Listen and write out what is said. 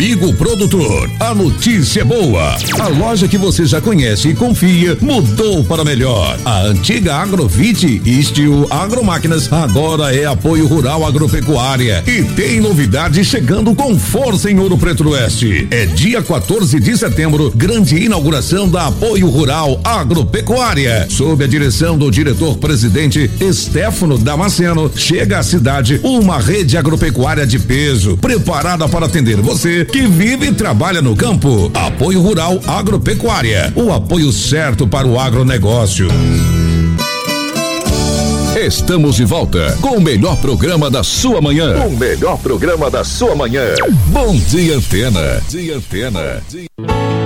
amigo produtor, a notícia é boa. A loja que você já conhece e confia mudou para melhor. A antiga Agrovite e Steel Agromáquinas agora é Apoio Rural Agropecuária e tem novidade chegando com força em Ouro Preto do Oeste. É dia 14 de setembro, grande inauguração da Apoio Rural Agropecuária. Sob a direção do diretor-presidente Stefano Damasceno, chega à cidade uma rede agropecuária de peso, preparada para atender você que vive e trabalha no campo. Apoio Rural Agropecuária, o apoio certo para o agronegócio. Estamos de volta com o melhor programa da sua manhã. O melhor programa da sua manhã. Bom dia, Antena. Dia Antena.